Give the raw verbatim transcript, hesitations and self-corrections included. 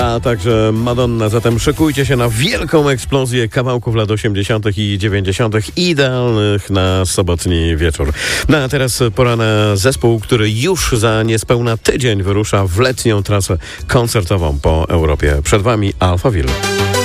a także Madonna. Zatem szykujcie się na wielką eksplozję kawałków lat osiemdziesiątych i dziewięćdziesiątych idealnych na sobotni wieczór. No a teraz pora na zespół, który już za niespełna tydzień wyrusza w letnią trasę koncertową po Europie. Przed wami Alphaville.